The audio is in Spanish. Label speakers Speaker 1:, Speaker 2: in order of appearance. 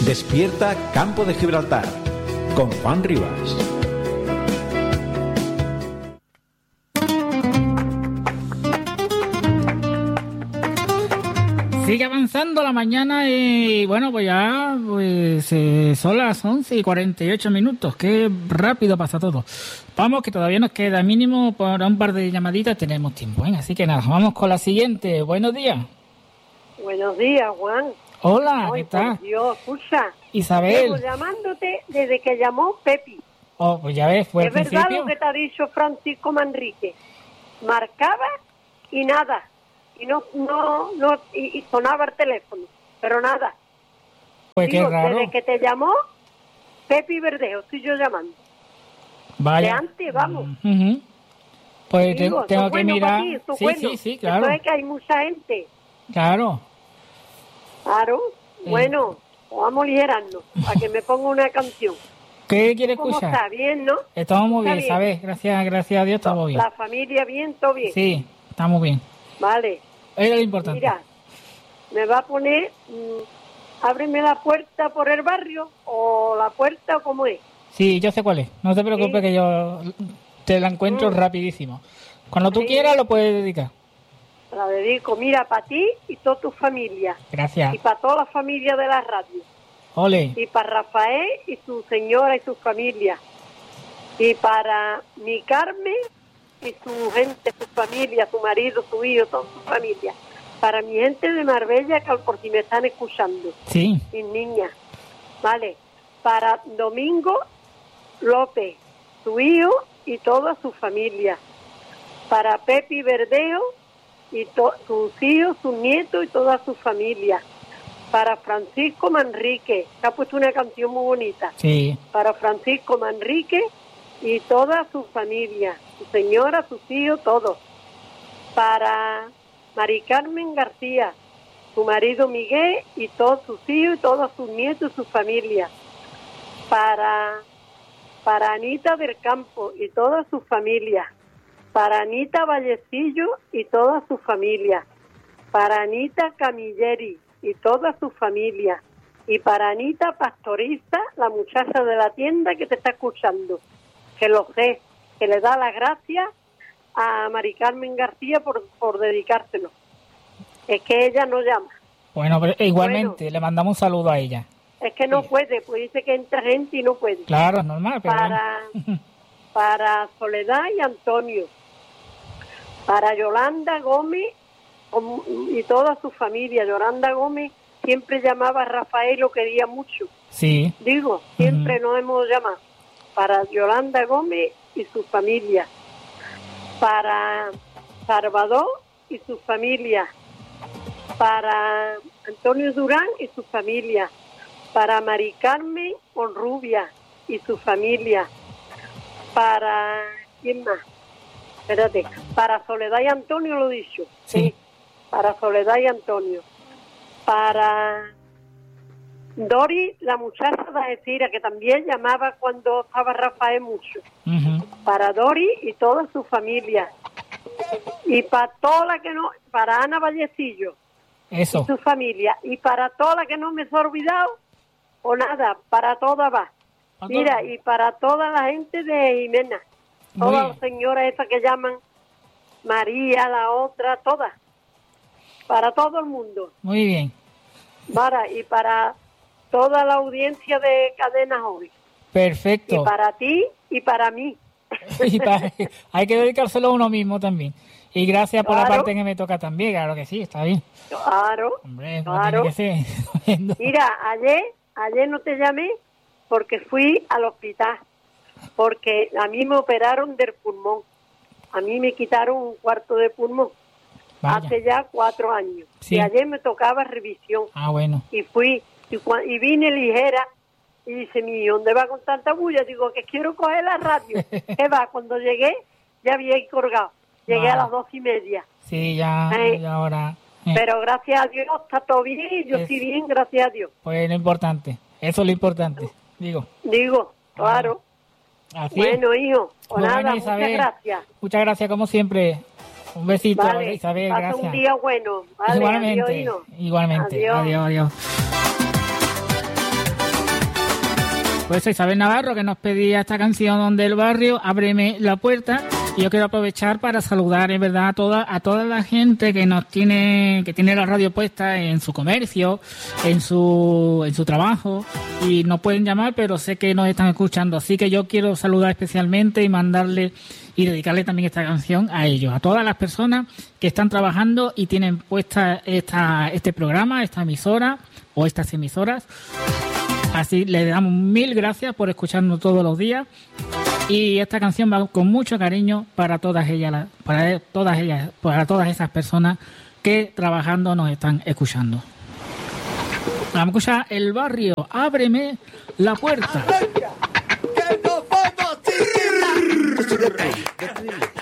Speaker 1: Despierta Campo de Gibraltar con Juan Rivas.
Speaker 2: Sigue avanzando la mañana y bueno, pues ya son las 11:48. Qué rápido pasa todo. Vamos, que todavía nos queda mínimo para un par de llamaditas, tenemos tiempo, ¿eh? Así que nada, vamos con la siguiente. Buenos días.
Speaker 3: Buenos días, Juan.
Speaker 2: Hola, ¿qué tal?
Speaker 3: Dios, escucha.
Speaker 2: Isabel.
Speaker 3: Llevo llamándote desde que llamó Pepi.
Speaker 2: Oh, pues ya ves, fue al principio.
Speaker 3: Es verdad lo que te ha dicho Francisco Manrique. Marcaba y nada. Y no y sonaba el teléfono, pero nada.
Speaker 2: Pues qué raro.
Speaker 3: Desde que te llamó Pepi Verdejo, estoy yo llamando.
Speaker 2: Vaya.
Speaker 3: De antes, vamos.
Speaker 2: Uh-huh. Pues
Speaker 3: digo,
Speaker 2: tengo que mirar.
Speaker 3: Sí,
Speaker 2: claro.
Speaker 3: Eso es que hay mucha gente.
Speaker 2: Claro.
Speaker 3: Bueno, vamos a ligerarnos, para que me ponga una canción.
Speaker 2: ¿Qué quieres escuchar?
Speaker 3: ¿Cómo está? ¿Bien, no?
Speaker 2: Estamos muy bien, ¿sabes? Gracias a Dios estamos bien.
Speaker 3: La familia bien, todo bien.
Speaker 2: Sí, estamos bien.
Speaker 3: Vale.
Speaker 2: Es lo importante.
Speaker 3: Mira, me va a poner, ábreme la puerta por el barrio, o la puerta, o cómo es.
Speaker 2: Sí, yo sé cuál es. No te preocupes, que yo te la encuentro rapidísimo. Cuando tú quieras lo puedes dedicar.
Speaker 3: La dedico, mira, para ti y toda tu familia.
Speaker 2: Gracias.
Speaker 3: Y para toda la familia de la radio.
Speaker 2: Ole.
Speaker 3: Y para Rafael y su señora y su familia. Y para mi Carmen y su gente, su familia, su marido, su hijo, toda su familia. Para mi gente de Marbella, que por si me están escuchando.
Speaker 2: Sí.
Speaker 3: Mis niñas. Vale. Para Domingo López, su hijo y toda su familia. Para Pepi Verdeo y sus hijos, sus nietos y toda su familia. Para Francisco Manrique, que ha puesto una canción muy bonita.
Speaker 2: Sí.
Speaker 3: Para Francisco Manrique y toda su familia, su señora, sus hijos, todos. Para Mari Carmen García, su marido Miguel y todos sus hijos y todos sus nietos y su familia. Para Anita del Campo y toda su familia. Para Anita Vallecillo y toda su familia. Para Anita Camilleri y toda su familia. Y para Anita Pastoriza, la muchacha de la tienda que te está escuchando, que lo sé, que le da las gracias a Mari Carmen García por dedicárselo. Es que ella no llama.
Speaker 2: Bueno, pero igualmente le mandamos un saludo a ella.
Speaker 3: Es que no puede, pues dice que entra gente y no puede.
Speaker 2: Claro, es normal. Pero
Speaker 3: para Soledad y Antonio. Para Yolanda Gómez y toda su familia. Yolanda Gómez siempre llamaba a Rafael, lo quería mucho.
Speaker 2: Sí.
Speaker 3: Digo, siempre nos hemos llamado. Para Yolanda Gómez y su familia. Para Salvador y su familia. Para Antonio Durán y su familia. Para Mari Carmen Honrubia y su familia. Para... ¿quién más? Espérate. Para Soledad y Antonio lo he dicho.
Speaker 2: Sí.
Speaker 3: Para Soledad y Antonio. Para Dori, la muchacha de Algeciras, que también llamaba cuando estaba Rafael mucho. Para Dori y toda su familia. Y para toda la que no... Para Ana Vallecillo.
Speaker 2: Eso.
Speaker 3: Y su familia. Y para toda la que no me he olvidado, o nada, para todas va. Mira, y para toda la gente de Jimena. Todas las señoras esas que llaman María, la otra, todas. Para todo el mundo.
Speaker 2: Muy bien.
Speaker 3: Y para toda la audiencia de Cadena Joven.
Speaker 2: Perfecto.
Speaker 3: Y para ti y para mí.
Speaker 2: Hay que dedicárselo a uno mismo también. Y gracias por la parte que me toca también, claro que sí, está bien.
Speaker 3: Claro.
Speaker 2: Hombre,
Speaker 3: claro.
Speaker 2: Tiene que ser.
Speaker 3: Mira, ayer no te llamé porque fui al hospital. Porque a mí me operaron del pulmón. A mí me quitaron un cuarto de pulmón.
Speaker 2: Vaya.
Speaker 3: Hace ya 4 años.
Speaker 2: Sí.
Speaker 3: Y ayer me tocaba revisión.
Speaker 2: Ah, bueno.
Speaker 3: Y fui, y vine ligera. Y dice, ¿dónde va con tanta bulla? Digo, que quiero coger la radio. ¿Qué va? Cuando llegué, ya había colgado. Llegué a las 2:30.
Speaker 2: Sí, ya ahora.
Speaker 3: Pero gracias a Dios está todo bien y yo estoy bien, gracias a Dios.
Speaker 2: Pues lo importante. Eso es lo importante. Digo,
Speaker 3: claro.
Speaker 2: Así
Speaker 3: bueno, hijo,
Speaker 2: pues
Speaker 3: nada,
Speaker 2: bueno, Isabel,
Speaker 3: muchas gracias.
Speaker 2: Muchas gracias, como siempre. Un besito,
Speaker 3: vale,
Speaker 2: Isabel,
Speaker 3: pasa
Speaker 2: gracias.
Speaker 3: un día bueno. Vale,
Speaker 2: Igualmente,
Speaker 3: adiós, hijo.
Speaker 2: igualmente. Adiós. Pues Isabel Navarro, que nos pedía esta canción del barrio, Ábreme la puerta. Y yo quiero aprovechar para saludar, en verdad, a toda la gente que tiene la radio puesta en su comercio, en su trabajo, y no pueden llamar, pero sé que nos están escuchando. Así que yo quiero saludar especialmente y mandarle y dedicarle también esta canción a ellos, a todas las personas que están trabajando y tienen puesta este programa, esta emisora o estas emisoras. Así les damos 1000 gracias por escucharnos todos los días. Y esta canción va con mucho cariño para todas esas personas que trabajando nos están escuchando. Vamos a escuchar El Barrio, Ábreme la puerta.
Speaker 4: ¡Que nos vamos a